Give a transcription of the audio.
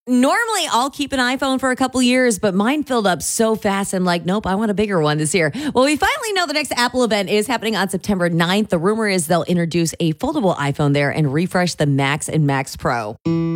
Normally, I'll keep an iPhone for a couple years, but mine filled up so fast. I'm like, nope, I want a bigger one this year. Well, we finally know the next Apple event is happening on September 9th. The rumor is they'll introduce a foldable iPhone there and refresh the Max and Max Pro.